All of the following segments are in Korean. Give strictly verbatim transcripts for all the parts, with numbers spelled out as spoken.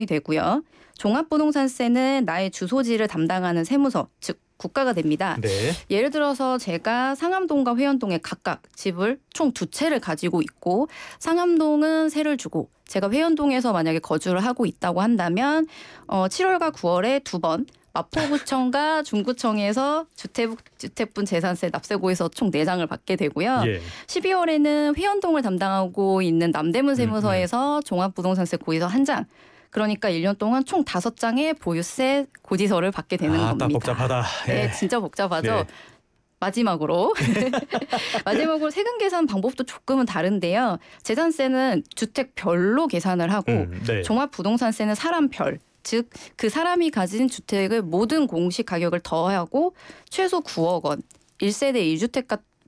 되고요. 종합부동산세는 나의 주소지를 담당하는 세무서, 즉 국가가 됩니다. 네. 예를 들어서 제가 상암동과 회원동에 각각 집을 총 두 채를 가지고 있고 상암동은 세를 주고 제가 회원동에서 만약에 거주를 하고 있다고 한다면 어, 칠월과 구월에 두 번 마포구청과 중구청에서 주택, 주택분 재산세 납세고에서 총 네 장을 받게 되고요. 예. 십이월에는 회원동을 담당하고 있는 남대문 세무서에서 음, 음. 종합부동산세 고지서 한 장. 그러니까 일 년 동안 총 다섯 장의 보유세 고지서를 받게 되는 아, 겁니다. 복잡하다. 예. 네, 진짜 복잡하죠. 네. 마지막으로 마지막으로 세금 계산 방법도 조금은 다른데요. 재산세는 주택별로 계산을 하고 음, 네. 종합부동산세는 사람별. 즉 그 사람이 가진 주택의 모든 공시 가격을 더하고 최소 구억 원, 일 세대 일 주택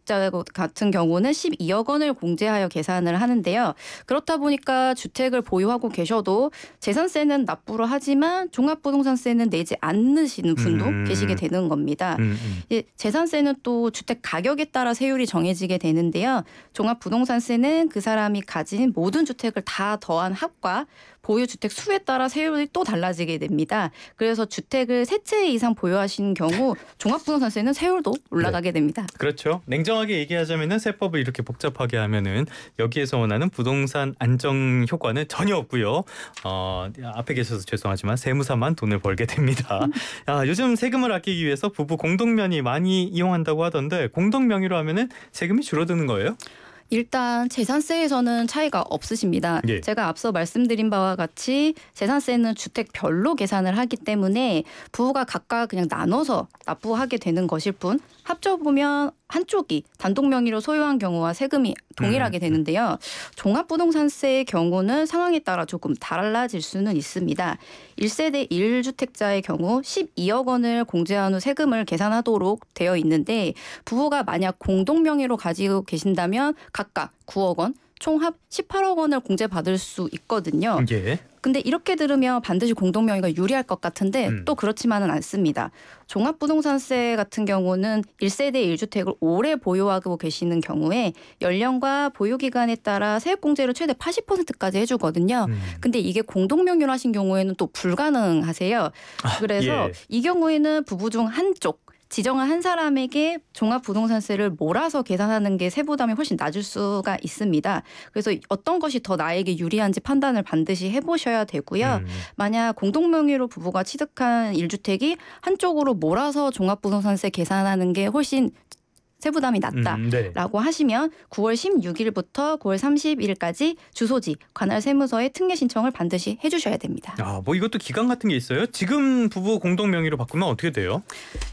같은 경우는 십이억 원을 공제하여 계산을 하는데요. 그렇다 보니까 주택을 보유하고 계셔도 재산세는 납부를 하지만 종합부동산세는 내지 않으시는 분도 음. 계시게 되는 겁니다. 음, 음. 예, 재산세는 또 주택 가격에 따라 세율이 정해지게 되는데요. 종합부동산세는 그 사람이 가진 모든 주택을 다 더한 합과 보유 주택 수에 따라 세율이 또 달라지게 됩니다. 그래서 주택을 세 채 이상 보유하시는 경우 종합부동산세는 세율도 올라가게 네. 됩니다. 그렇죠. 냉정하게 얘기하자면은 세법을 이렇게 복잡하게 하면은 여기에서 원하는 부동산 안정 효과는 전혀 없고요. 어, 앞에 계셔서 죄송하지만 세무사만 돈을 벌게 됩니다. 아, 요즘 세금을 아끼기 위해서 부부 공동명의 많이 이용한다고 하던데 공동명의로 하면은 세금이 줄어드는 거예요? 일단 재산세에서는 차이가 없으십니다. 예. 제가 앞서 말씀드린 바와 같이 재산세는 주택별로 계산을 하기 때문에 부부가 각각 그냥 나눠서 납부하게 되는 것일 뿐 합쳐보면 한쪽이 단독 명의로 소유한 경우와 세금이 동일하게 되는데요. 종합부동산세의 경우는 상황에 따라 조금 달라질 수는 있습니다. 일 세대 일 주택자의 경우 십이억 원을 공제한 후 세금을 계산하도록 되어 있는데 부부가 만약 공동 명의로 가지고 계신다면 각각 구억 원, 총합 십팔억 원을 공제받을 수 있거든요. 예. 근데 이렇게 들으면 반드시 공동명의가 유리할 것 같은데 음. 또 그렇지만은 않습니다. 종합부동산세 같은 경우는 일 세대 일 주택을 오래 보유하고 계시는 경우에 연령과 보유기간에 따라 세액공제를 최대 팔십 퍼센트까지 해주거든요. 음. 근데 이게 공동명의로 하신 경우에는 또 불가능하세요. 그래서 아, 예. 이 경우에는 부부 중 한쪽 지정한 한 사람에게 종합부동산세를 몰아서 계산하는 게 세부담이 훨씬 낮을 수가 있습니다. 그래서 어떤 것이 더 나에게 유리한지 판단을 반드시 해보셔야 되고요. 음. 만약 공동명의로 부부가 취득한 일 주택이 한쪽으로 몰아서 종합부동산세 계산하는 게 훨씬 세부담이 낮다라고 음, 네. 하시면 구월 십육일부터 구월 삼십일까지 주소지 관할 세무서에 특례 신청을 반드시 해주셔야 됩니다. 아, 뭐 이것도 기간 같은 게 있어요? 지금 부부 공동 명의로 바꾸면 어떻게 돼요?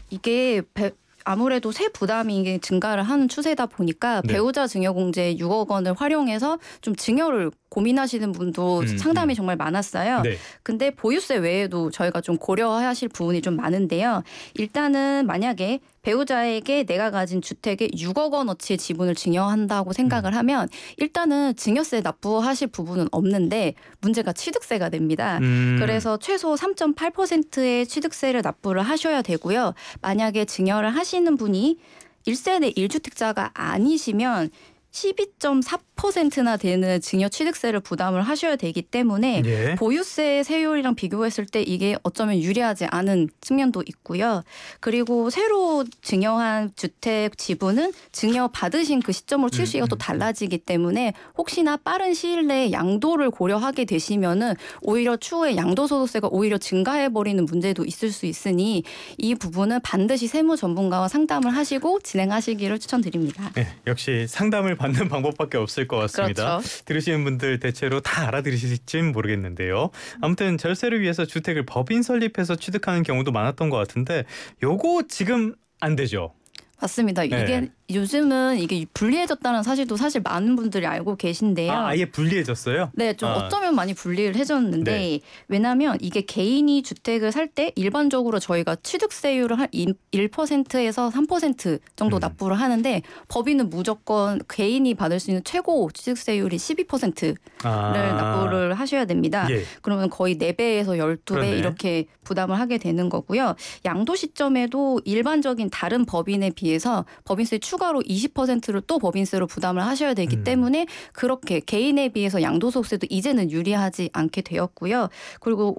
이게 배, 아무래도 세 부담이 증가를 하는 추세다 보니까 네. 배우자 증여공제 육억 원을 활용해서 좀 증여를 고민하시는 분도 음, 상담이 음. 정말 많았어요. 네. 근데 보유세 외에도 저희가 좀 고려하실 부분이 좀 많은데요. 일단은 만약에 배우자에게 내가 가진 주택에 육억 원어치의 지분을 증여한다고 생각을 하면 일단은 증여세 납부하실 부분은 없는데 문제가 취득세가 됩니다. 음. 그래서 최소 삼 점 팔 퍼센트의 취득세를 납부를 하셔야 되고요. 만약에 증여를 하시는 분이 일 세대 일 주택자가 아니시면 십이 점 사 퍼센트나 되는 증여 취득세를 부담을 하셔야 되기 때문에 예. 보유세 세율이랑 비교했을 때 이게 어쩌면 유리하지 않은 측면도 있고요. 그리고 새로 증여한 주택 지분은 증여 받으신 그 시점으로 취득시기가 음, 또 달라지기 때문에 혹시나 빠른 시일 내에 양도를 고려하게 되시면은 오히려 추후에 양도소득세가 오히려 증가해버리는 문제도 있을 수 있으니 이 부분은 반드시 세무 전문가와 상담을 하시고 진행하시기를 추천드립니다. 네, 역시 상담을 받는 방법밖에 없을 것 같습니다. 그렇죠. 들으시는 분들 대체로 다 알아들으실지는 모르겠는데요. 아무튼 절세를 위해서 주택을 법인 설립해서 취득하는 경우도 많았던 것 같은데 요거 지금 안 되죠? 맞습니다. 이게 네. 요즘은 이게 불리해졌다는 사실도 사실 많은 분들이 알고 계신데요. 아, 아예 불리해졌어요? 네, 좀 아. 어쩌면 많이 분리를 해줬는데 네. 왜냐하면 이게 개인이 주택을 살 때 일반적으로 저희가 취득세율을 한 일 퍼센트에서 삼 퍼센트 정도 음. 납부를 하는데 법인은 무조건 개인이 받을 수 있는 최고 취득세율이 십이 퍼센트를 아. 납부를 하셔야 됩니다. 예. 그러면 거의 네 배에서 열두 배 그러네. 이렇게 부담을 하게 되는 거고요. 양도 시점에도 일반적인 다른 법인에 비해 비해서 법인세 추가로 이십 퍼센트를 또 법인세로 부담을 하셔야 되기 음. 때문에 그렇게 개인에 비해서 양도소득세도 이제는 유리하지 않게 되었고요. 그리고